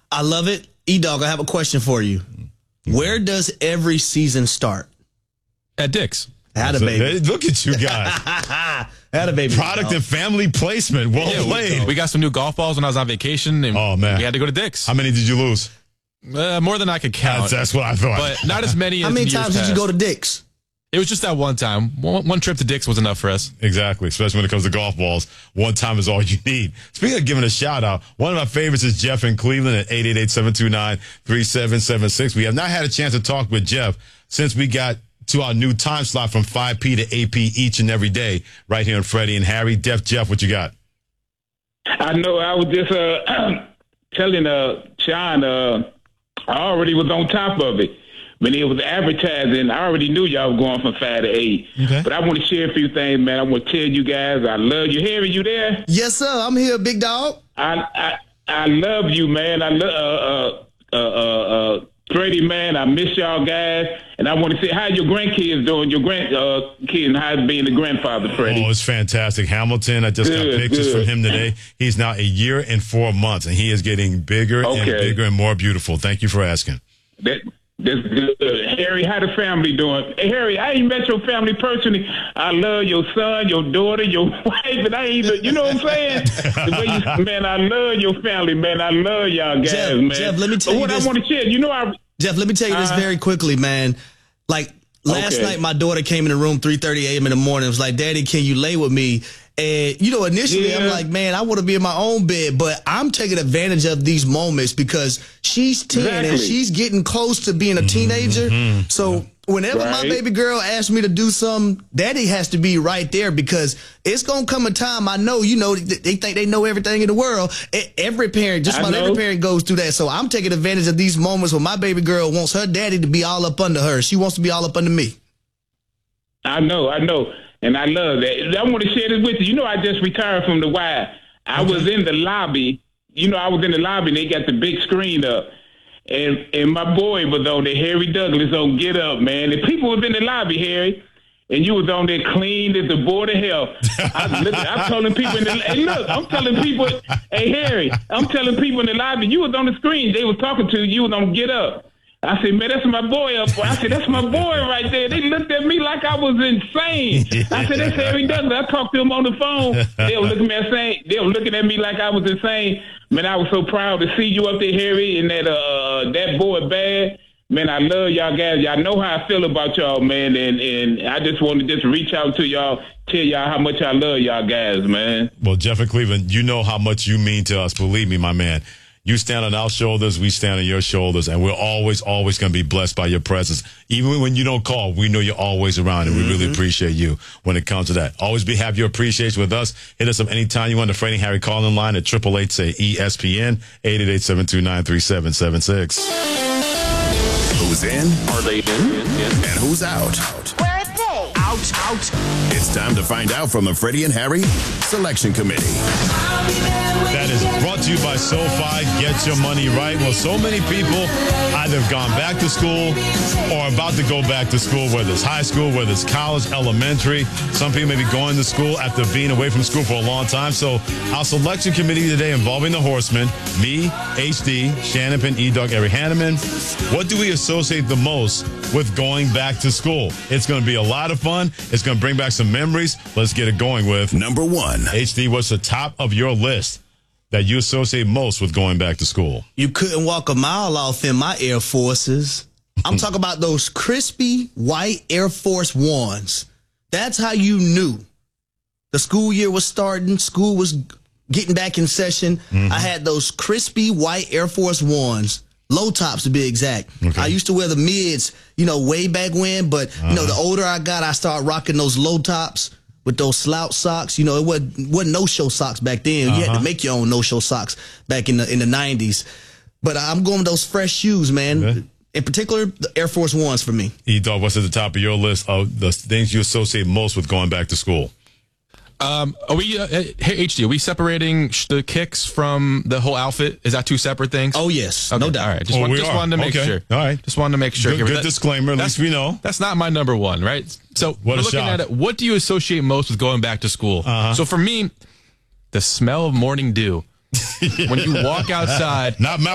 I love it. E-Dog, I have a question for you. Where does every season start? At Dick's. Had a baby. Look at you guys. Had a baby. Product and family placement. Well played. We got some new golf balls when I was on vacation, and we had to go to Dick's. How many did you lose? More than I could count. That's what I thought. But not as many as How many years times did you go to Dick's? It was just that one time. One trip to Dick's was enough for us. Exactly, especially when it comes to golf balls. One time is all you need. Speaking of giving a shout-out, one of my favorites is Jeff in Cleveland at 888-729-3776. We have not had a chance to talk with Jeff since we got to our new time slot from 5P to 8P each and every day right here on Freddie and Harry. Jeff, what you got? I know. I was just telling Sean, I already was on top of it. When it was advertising, I already knew y'all were going from 5 to 8. Okay. But I want to share a few things, man. I want to tell you guys I love you. Harry, you there? Yes, sir. I'm here, big dog. I love you, man. I love Freddie, man. I miss y'all guys. And I want to say, how your grandkids doing? Your kids and how being a grandfather, Freddie? Oh, it's fantastic. Hamilton, I just got pictures from him today. He's now 1 year and 4 months, and he is getting bigger and bigger and more beautiful. Thank you for asking. That's good. Harry, how the family doing? Hey, Harry, I ain't met your family personally. I love your son, your daughter, your wife, and I ain't even, you know what I'm saying? Man, I love your family, man. I love y'all guys, man. Jeff, let me tell you this. I want to share, Jeff, let me tell you this very quickly, man. Like, last night, my daughter came in the room 3:30 a.m. in the morning. It was like, Daddy, can you lay with me? And, initially I'm like, man, I want to be in my own bed, but I'm taking advantage of these moments because she's 10 and she's getting close to being a teenager. So whenever my baby girl asks me to do something, Daddy has to be right there because it's going to come a time, I know, they think they know everything in the world. Every parent, just about every parent goes through that. So I'm taking advantage of these moments when my baby girl wants her daddy to be all up under her. She wants to be all up under me. I know. And I love that. I want to share this with you. I just retired from the Y. I was in the lobby. I was in the lobby and they got the big screen up. And my boy was on there, Harry Douglas, on Get Up, man. And people was in the lobby, Harry, and you was on there clean as the Board of Health. I'm telling people I'm telling people, hey, Harry, I'm telling people in the lobby, you was on the screen. They was talking to you. You was on Get Up. I said, man, that's my boy up. I said, that's my boy right there. They looked at me like I was insane. I said, that's Harry Douglas. I talked to him on the phone. They were looking at me like I was insane. Man, I was so proud to see you up there, Harry, and that boy Bad. Man, I love y'all guys. Y'all know how I feel about y'all, man. And I just want to just reach out to y'all, tell y'all how much I love y'all guys, man. Well, Jeff in Cleveland, you know how much you mean to us. Believe me, my man. You stand on our shoulders, we stand on your shoulders, and we're always going to be blessed by your presence. Even when you don't call, we know you're always around, and we really appreciate you when it comes to that. Always have your appreciation with us. Hit us up anytime you want. The Freddie and Harry calling line at 888-SAY-ESPN, 888-729-3776. Who's in? Are they in? And who's out? Where are they? Out. It's time to find out from the Freddie and Harry Selection Committee. That is brought to you by SoFi. Get your money right. Well, so many people either have gone back to school or about to go back to school, whether it's high school, whether it's college, elementary. Some people may be going to school after being away from school for a long time. So our selection committee today involving the Horsemen, me, HD, Shannon Penn, E-Dog, Eric Hanneman. What do we associate the most with going back to school? It's going to be a lot of fun. It's going to bring back some memories. Let's get it going with number 1. HD, what's the top of your list that you associate most with going back to school? You couldn't walk a mile off in my Air Forces. I'm talking about those crispy white Air Force Ones. That's how you knew the school year was starting. School was getting back in session. I had those crispy white Air Force Ones. Low tops to be exact. Okay. I used to wear the mids, way back when, but the older I got, I started rocking those low tops with those slouch socks. It wasn't no-show socks back then. You had to make your own no-show socks back in the 90s. But I'm going with those fresh shoes, man. Okay. In particular, the Air Force Ones for me. E-Dog, what's at the top of your list of the things you associate most with going back to school? Are we, hey, HD, are we separating the kicks from the whole outfit? Is that two separate things? Oh, yes. Okay. No doubt. All right. Just wanted to make sure. All right. Just wanted to make sure. Good disclaimer. At least we know. That's not my number one, right? So we're looking at it. What do you associate most with going back to school? So for me, the smell of morning dew. When you walk outside. Not